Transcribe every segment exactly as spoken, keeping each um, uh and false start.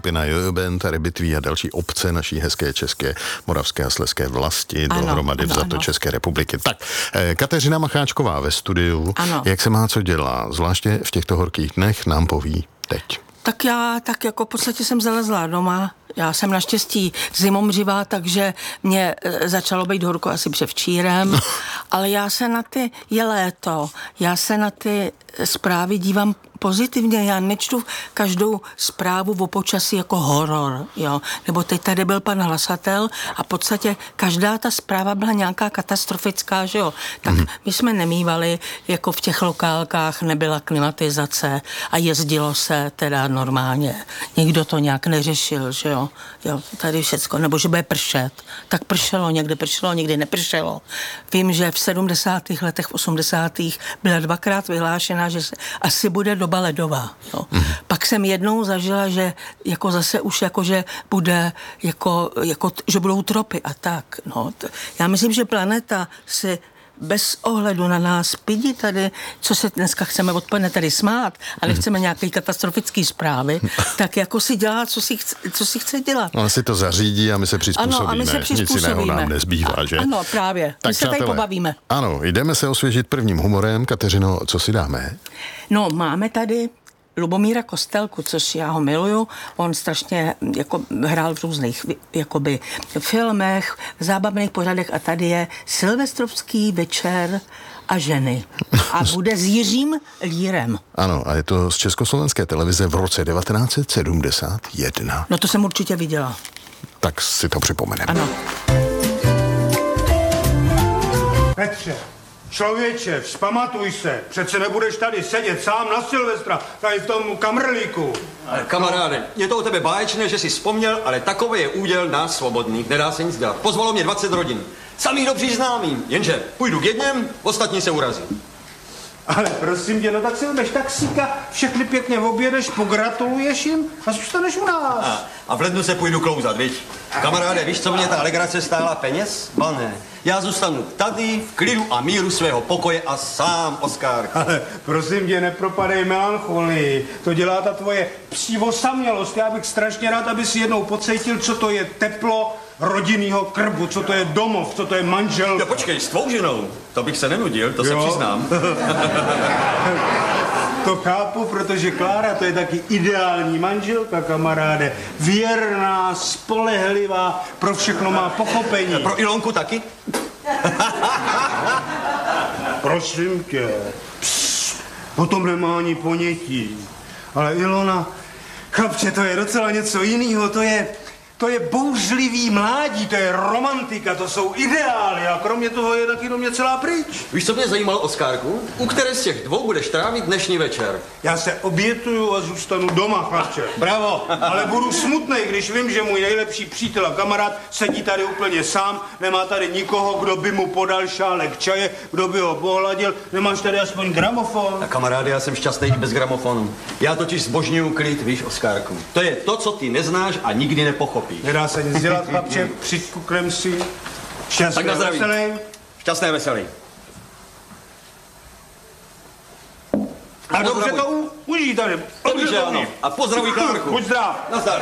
skupina Jojo Band, tady Bitví a další obce naší hezké české, moravské a slezské vlasti ano, dohromady ano, vzato ano. České republiky. Tak, Kateřina Macháčková ve studiu. Ano. Jak se má co dělá, zvláště v těchto horkých dnech, nám poví teď. Tak já tak jako v podstatě jsem zalezla doma. Já jsem naštěstí zimomřivá, takže mě e, začalo být horko asi převčírem, ale já se na ty, je léto, já se na ty zprávy dívám pozitivně, já nečtu každou zprávu o počasí jako horor, jo, nebo teď tady byl pan hlasatel a v podstatě každá ta zpráva byla nějaká katastrofická, že jo, tak mm. my jsme nemívali, jako v těch lokálkách nebyla klimatizace a jezdilo se teda normálně, nikdo to nějak neřešil, že jo, jo, tady všecko, nebo že bude pršet, tak pršelo, někdy pršelo, někdy nepršelo. Vím, že v sedmdesátých letech, v osmdesátých byla dvakrát vyhlášena, že se asi bude doba ledová. Jo. Mm. Pak jsem jednou zažila, že jako zase už jako, že bude jako, jako že budou tropy a tak. No. Já myslím, že planeta si bez ohledu na nás pidi tady, co se dneska chceme odpoledne tady smát a nechceme nějaké katastrofické zprávy, tak jako si dělá, co si chce, co si chce dělat. On si to zařídí a my se přizpůsobíme. Ano, a my se přizpůsobíme. Nic jiného nám nezbývá, že? Ano, právě. Tak my se přátelé, tady pobavíme. Ano, jdeme se osvěžit prvním humorem. Kateřino, co si dáme? No, máme tady Lubomíra Kostelku, což já ho miluju. On strašně jako hrál v různých jakoby filmech, zábavných pořadech a tady je Silvestrovský večer a ženy. A bude s Jiřím Lírem. Ano, a je to z Československé televize v roce devatenáct set sedmdesát jedna. No to jsem určitě viděla. Tak si to připomeneme. Ano. Petře, člověče, vzpamatuj se, přece nebudeš tady sedět sám na Silvestra, tady v tom kamrlíku. Kamaráde, je to o tebe báječné, že jsi vzpomněl, ale takový je úděl nás svobodných, nedá se nic dělat. Pozvalo mě dvacet rodin, samý dobří známým, jenže půjdu k jedněm, ostatní se urazí. Ale prosím tě, no tak si vemeš taxíka, všechny pěkně objedeš, pogratuluješ jim a zůstaneš u nás. A, a v lednu se půjdu klouzat, viď? Kamaráde, víš, co mě ta legrace stála peněz? Ba ne. Já zůstanu tady v klidu a míru svého pokoje a sám, Oskar. Ale prosím tě, nepropadej melancholii. To dělá ta tvoje psí osamělost. Já bych strašně rád, aby si jednou pocítil, co to je teplo rodinnýho krbu, co to je domov, co to je manžel. No počkej, s tvou ženou, to bych se nenudil, to jo. Se přiznám. To chápu, protože Klára to je taky ideální manželka, kamaráde. Věrná, spolehlivá, pro všechno má pochopení. Pro Ilonku taky? Prosím tě, pss, o tom nemá ani ponětí. Ale Ilona, chlapče, to je docela něco jiného, to je... To je bouřlivý mládí, to je romantika, to jsou ideály a kromě toho je taky do mě celá pryč. Víš, co mě zajímalo, Oskárku? U které z těch dvou budeš trávit dnešní večer? Já se obětuju a zůstanu doma, chlapče. Bravo. Ale budu smutnej, když vím, že můj nejlepší přítel a kamarád sedí tady úplně sám, nemá tady nikoho, kdo by mu podal šálek čaje, kdo by ho pohladil, nemáš tady aspoň gramofon. A kamaráde, já jsem šťastný i bez gramofonu. Já totiž zbožňuju klid, víš, Oskárku. To je to, co ty neznáš a nikdy nepochopíš. Nedá se nic dělat, chlapče, přikuknem si. Šťastné a veselý. Šťastné a veselý. A, a dobře to u, užij tady. Dobře, ano. A pozdravuj Klárku. Buď zdrav. Nazdar.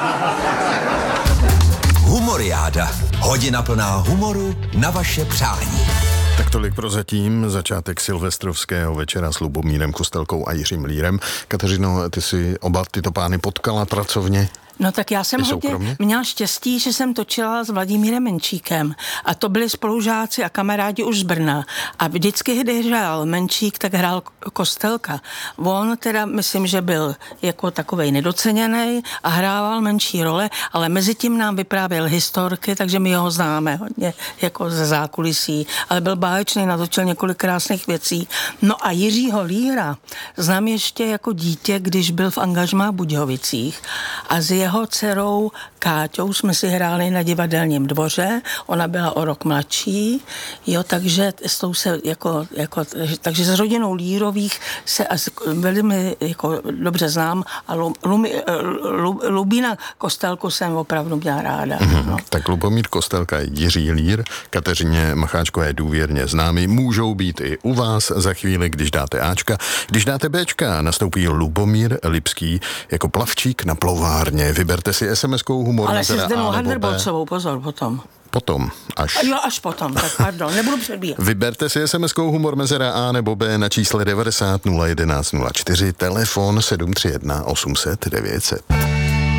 Humoriáda. Hodina plná humoru na vaše přání. Tak tolik prozatím začátek silvestrovského večera s Lubomírem Kostelkou a Jiřím Lírem. Kateřino, ty si oba tyto pány potkala pracovně? No tak já jsem hodně měla štěstí, že jsem točila s Vladimírem Menčíkem a to byli spolužáci a kamarádi už z Brna a vždycky, když hrál Menčík, tak hrál Kostelka. On teda, myslím, že byl jako takovej nedoceněný a hrával menší role, ale mezi tím nám vyprávěl historky, takže my ho známe hodně jako ze zákulisí, ale byl báječný, natočil několik krásných věcí. No a Jiřího Líra znám ještě jako dítě, když byl v angažmá v Budějovicích a z jeho dcerou Káťou jsme si hráli na Divadelním dvoře, ona byla o rok mladší, jo, takže s tou se jako, jako takže s rodinou Lírových se velmi jako dobře znám a Lu, Lu, Lu, Lubína Kostelku jsem opravdu měla ráda. Mm-hmm. No. Tak Lubomír Kostelka, Jiří Lír, Kateřině Macháčkové důvěrně známí, můžou být i u vás za chvíli, když dáte Ačka. Když dáte Bčka, nastoupí Lubomír Lipský jako plavčík na plovárně v Vyberte si es em eskou humor Ale se mezera Zdenou A nebo B. Handerbolcovou, pozor, potom. Potom, až. Jo, až potom, tak pardon, nebudu předbíhat. Vyberte si es em eskou humor mezera A nebo B na čísle devadesát nula jedenáct nula čtyři, telefon sedm tři jedna osm set devět set.